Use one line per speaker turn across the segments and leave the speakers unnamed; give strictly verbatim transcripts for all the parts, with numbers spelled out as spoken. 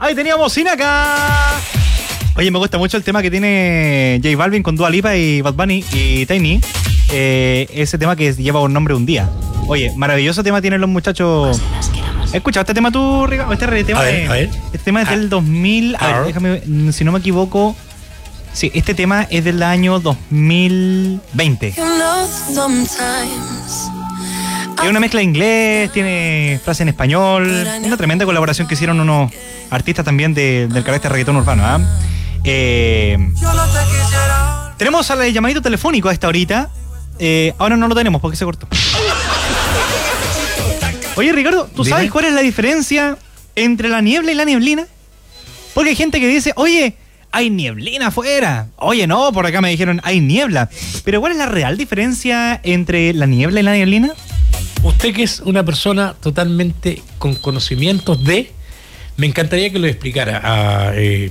Ahí teníamos Sin acá. Oye, me gusta mucho el tema que tiene J Balvin con Dua Lipa y Bad Bunny y Tiny. Eh, ese tema que lleva un nombre un día. Oye, maravilloso tema tienen los muchachos. ¿Has escuchado este tema tú, Ricardo? Este tema,
a ver,
es,
a ver.
Este tema es del dos mil. A ver, déjame, si no me equivoco. Sí, este tema es del año dos mil veinte. Es una mezcla de inglés, tiene frase en español. Una tremenda colaboración que hicieron unos artistas también de, del carácter reggaetón urbano. ¿eh? Eh, tenemos al llamadito telefónico a esta horita. Eh, ahora no lo tenemos porque se cortó. Oye, Ricardo, ¿tú Dime. sabes cuál es la diferencia entre la niebla y la nieblina? Porque hay gente que dice, oye, hay nieblina afuera. Oye, no, por acá me dijeron, hay niebla. Pero ¿cuál es la real diferencia entre la niebla y la nieblina?
Usted, que es una persona totalmente con conocimientos de... Me encantaría que lo explicara a, eh,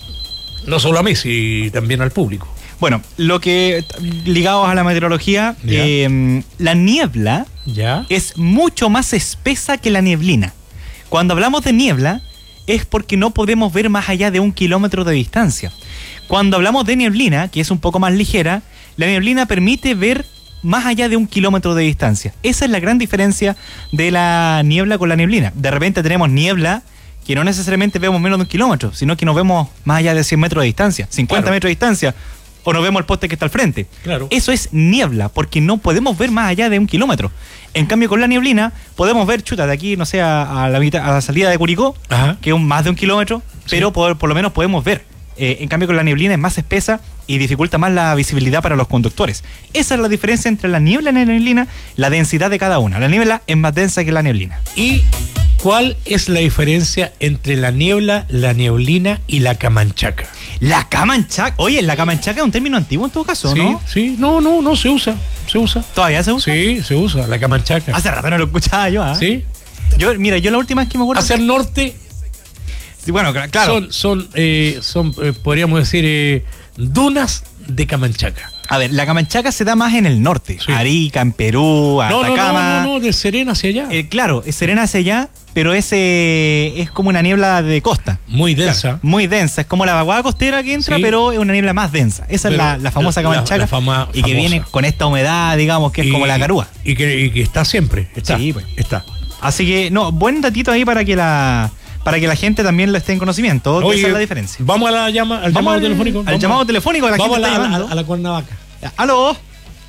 no solo a mí, sino también al público.
Bueno, lo que, ligados a la meteorología, eh, la niebla ¿Ya? es mucho más espesa que la nieblina. Cuando hablamos de niebla, es porque no podemos ver más allá de un kilómetro de distancia. Cuando hablamos de nieblina, que es un poco más ligera, la nieblina permite ver más allá de un kilómetro de distancia. Esa es la gran diferencia de la niebla con la nieblina. De repente tenemos niebla que no necesariamente vemos menos de un kilómetro, sino que nos vemos más allá de cien metros de distancia, cincuenta claro. metros de distancia, o nos vemos el poste que está al frente. Claro. Eso es niebla, porque no podemos ver más allá de un kilómetro. En cambio, con la nieblina, podemos ver, chuta, de aquí, no sé, a, a, la, a la salida de Curicó, Ajá. que es un, más de un kilómetro, sí. pero por, por lo menos podemos ver. Eh, en cambio, con la nieblina es más espesa y dificulta más la visibilidad para los conductores. Esa es la diferencia entre la niebla y la nieblina, la densidad de cada una. La niebla es más densa que la nieblina.
¿Y cuál es la diferencia entre la niebla, la nieblina y la camanchaca?
La camanchaca, oye, la camanchaca es un término antiguo en todo caso,
sí,
¿no?
Sí, no, no, no, se usa, se usa.
¿Todavía se usa?
Sí, se usa, la camanchaca.
Hace rato no lo escuchaba yo, ¿ah? ¿eh?
Sí.
Yo, mira, yo la última vez que me acuerdo...
Hacia el norte...
Sí, bueno, claro.
Son, son, eh, son eh, podríamos decir, eh, dunas de camanchaca.
A ver, la camanchaca se da más en el norte. Sí. Arica, en Perú, Atacama.
No, no, no, no, de Serena hacia allá.
Eh, claro, es Serena hacia allá, pero es, eh, es como una niebla de costa.
Muy densa.
Claro, muy densa. Es como la vaguada costera que entra, sí. pero es una niebla más densa. Esa pero es la, la famosa la, camanchaca. La, la fama, y que famosa. Viene con esta humedad, digamos, que es y, como la carúa.
Y que, y que está siempre. Está, sí, pues. Está.
Así que, no, buen datito ahí para que la... Para que la gente también lo esté en conocimiento. Oye, esa es la diferencia.
Vamos a la llama, al
vamos
llamado
al,
telefónico.
Al llamado a... telefónico. La
vamos
gente
a, la,
está llamando.
a, a la Cuernavaca.
¿Aló?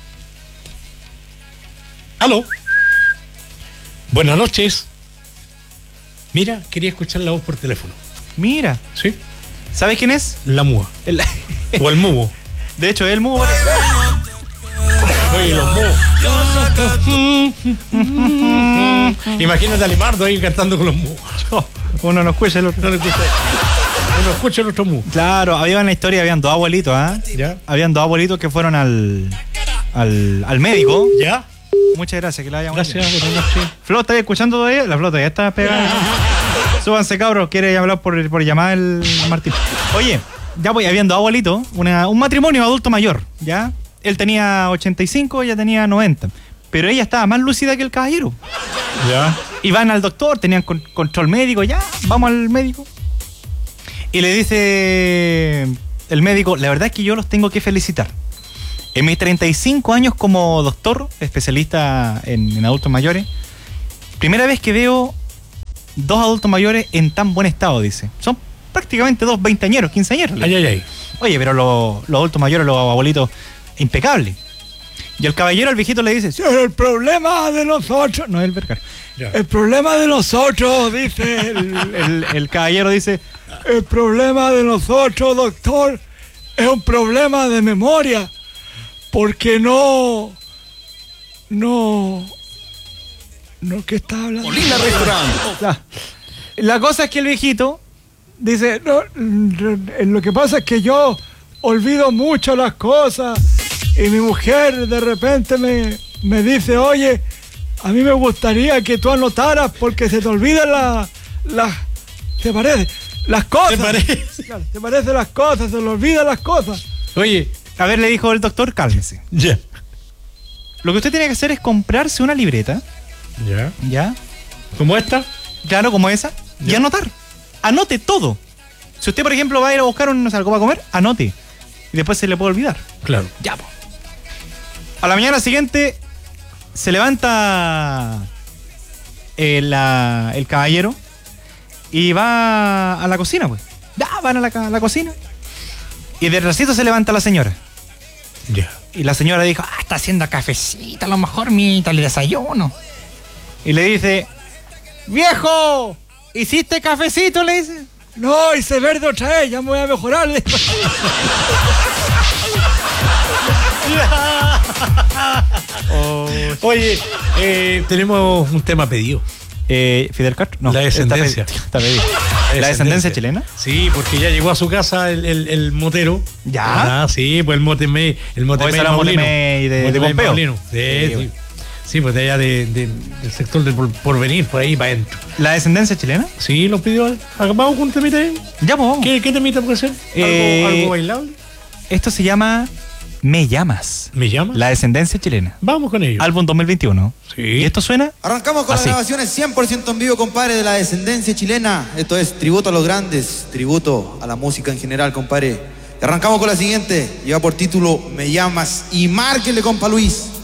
¿Aló? Buenas noches. Mira, quería escuchar la voz por teléfono.
Mira.
¿Sí?
¿Sabes quién es?
La Múa.
El...
o el Mubo.
De hecho, el Mubo.
Oye, los Múbos. Imagínate a Limardo ahí cantando con los Múbos.
Oh, uno no escucha el otro.
No escucha. Uno escucha el otro Múbo.
Claro, había una historia, habían dos abuelitos, ¿ah? ¿eh?
¿Ya?
Habían dos abuelitos que fueron al, al, al médico.
¿Ya?
Muchas gracias, que la hayamos.
Gracias, buenas noches.
Flo, ¿estás escuchando todavía? La Flota ya está pegada. Súbanse, cabros, quiere hablar por, por llamar el Martín. Oye, ya voy, habían dos abuelitos, una, un matrimonio adulto mayor, ¿ya? Él tenía ochenta y cinco, ella tenía noventa. Pero ella estaba más lúcida que el caballero.
Ya.
Iban al doctor, tenían con, control médico, ya, vamos al médico. Y le dice el médico, la verdad es que yo los tengo que felicitar. En mis treinta y cinco años como doctor, especialista en, en adultos mayores, primera vez que veo dos adultos mayores en tan buen estado, dice. Son prácticamente dos veinteañeros, quinceañeros.
Ay, ay, ay.
Oye, pero los, los adultos mayores, los abuelitos, impecables. Y el caballero al viejito le dice, sí, el problema de nosotros... No, el vergar. Ya. El problema de nosotros, dice... El, el, el caballero dice, el problema de nosotros, doctor, es un problema de memoria. Porque no... No... No, ¿qué está hablando?
Molina Restaurante.
La, la cosa es que el viejito dice, no, lo que pasa es que yo olvido mucho las cosas y mi mujer de repente me, me dice, oye, a mí me gustaría que tú anotaras porque se te olvidan las... La, ¿te parece? Las cosas. ¿Te
parece?
Claro, te parece las cosas, se le olvidan las cosas.
Oye,
a ver, le dijo el doctor, cálmese.
Ya. Yeah.
Lo que usted tiene que hacer es comprarse una libreta.
Ya.
¿Ya?
¿Como esta?
Claro, como esa. Yeah. Y anotar. anote todo. Si usted, por ejemplo, va a ir a buscar un, no sé, algo para comer, anote. Y después se le puede olvidar.
Claro.
Ya, po. A la mañana siguiente se levanta eh, la, el caballero y va a la cocina, pues. Ya, van a la, a la cocina. Y de ratito se levanta la señora.
Ya. Yeah.
Y la señora dijo, ah, está haciendo cafecito, a lo mejor mita el desayuno. Y le dice, viejo, ¿hiciste cafecito? Le dice. No, hice verde otra vez, ya me voy a mejorar.
Oh, oye, eh, tenemos un tema pedido.
Eh, Fidel Castro, no.
La descendencia.
Está, está pedido. ¿La, ¿La descendencia chilena?
Sí, porque ya llegó a su casa el, el, el motero.
¿Ya?
Ah, sí, pues el Motemey. El Motemey
Motemey de, de Pompeo.
Sí, sí, sí. Sí, pues de allá de, de, del sector del porvenir, por ahí para adentro.
¿La descendencia chilena?
Sí, lo pidió. Vamos con un temita ahí.
Ya, pues.
¿Qué, qué temita puede ser? ¿Algo,
eh,
algo bailable?
Esto se llama Me Llamas.
¿Me Llamas?
La descendencia chilena.
Vamos con ello.
Álbum dos mil veintiuno.
Sí.
¿Y esto suena?
Arrancamos con
así.
Las grabaciones cien por ciento en vivo, compadre, de la descendencia chilena. Esto es tributo a los grandes, tributo a la música en general, compadre. Y arrancamos con la siguiente. Lleva por título Me Llamas y márquenle, compa Luis.